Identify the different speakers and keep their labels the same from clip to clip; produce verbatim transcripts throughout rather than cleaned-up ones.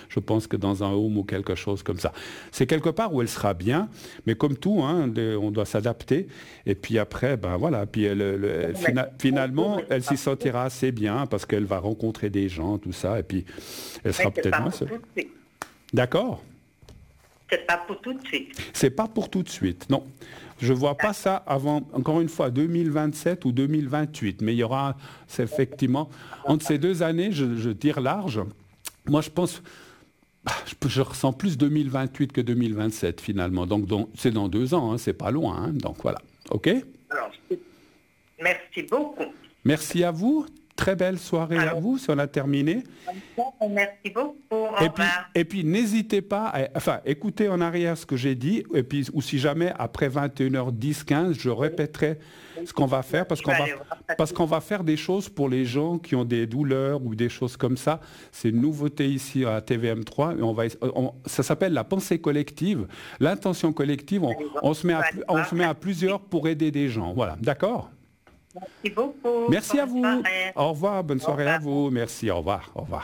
Speaker 1: Je pense que dans un home ou quelque chose comme ça. C'est quelque part où elle sera bien, mais comme tout, hein, de- on doit s'adapter. Et puis après, ben voilà. Puis elle, elle- elle- fina- finalement, elle s'y sentira assez bien parce qu'elle va rencontrer des gens, tout ça. Et puis, elle sera
Speaker 2: Mais c'est
Speaker 1: peut-être
Speaker 2: pas
Speaker 1: moins
Speaker 2: pour
Speaker 1: seule.
Speaker 2: tout de suite.
Speaker 1: D'accord?
Speaker 2: C'est pas pour tout de suite.
Speaker 1: C'est pas pour tout de suite, non. Je vois pas ça avant, encore une fois, deux mille vingt-sept ou deux mille vingt-huit. Mais il y aura, c'est effectivement, entre ces deux années, je, je tire large. Moi, je pense, bah, je, je ressens plus deux mille vingt-huit que deux mille vingt-sept finalement. Donc, donc, c'est dans deux ans, hein, c'est pas loin. Hein, donc voilà. OK?
Speaker 2: Alors, merci beaucoup.
Speaker 1: Merci à vous. Très belle soirée à
Speaker 2: Alors,
Speaker 1: vous, si on a terminé.
Speaker 2: merci beaucoup. Au
Speaker 1: Et puis,
Speaker 2: revoir.
Speaker 1: et puis n'hésitez pas, à, enfin, écoutez en arrière ce que j'ai dit, et puis, ou si jamais, après vingt et une heures dix, quinze, je répéterai ce qu'on va faire, parce qu'on va, parce qu'on va faire des choses pour les gens qui ont des douleurs ou des choses comme ça. C'est une nouveauté ici à T V M trois, et on va, on- ça s'appelle la pensée collective, l'intention collective, on, on se met à, on se met à plusieurs pour aider des gens. Voilà, d'accord ?
Speaker 2: Merci beaucoup.
Speaker 1: Merci à
Speaker 2: Bonne
Speaker 1: vous.
Speaker 2: soirée.
Speaker 1: Au revoir, bonne
Speaker 2: Au
Speaker 1: soirée à
Speaker 2: revoir.
Speaker 1: vous. Merci, au revoir, au revoir.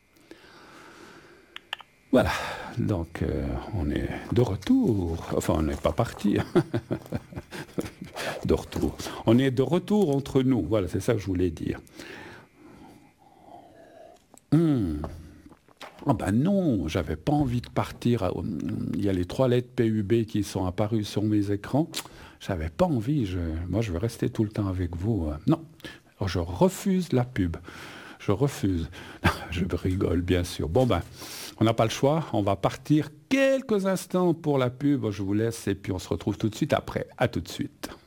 Speaker 1: Voilà, donc euh, on est de retour, enfin on n'est pas parti, de retour. On est de retour entre nous, voilà, c'est ça que je voulais dire. Hum. Ah ben non, j'avais pas envie de partir. Il y a les trois lettres P U B qui sont apparues sur mes écrans. J'avais pas envie, je... moi je veux rester tout le temps avec vous. Non, je refuse la pub. Je refuse. Je rigole, bien sûr. Bon, ben, on n'a pas le choix. On va partir quelques instants pour la pub. Je vous laisse et puis on se retrouve tout de suite après. À tout de suite.